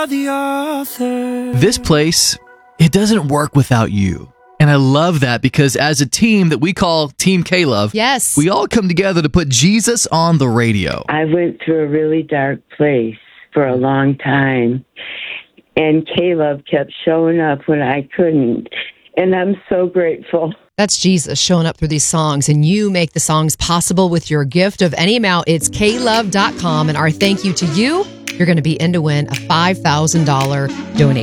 This place, it doesn't work without you. And I love that because as a team that we call Team K-Love, yes, we all come together to put Jesus on the radio. I went through a really dark place for a long time, and K-Love kept showing up when I couldn't, and I'm so grateful. That's Jesus showing up through these songs, and you make the songs possible with your gift of any amount. It's klove.com, and our thank you to you. You're going to be in to win a $5,000 donation.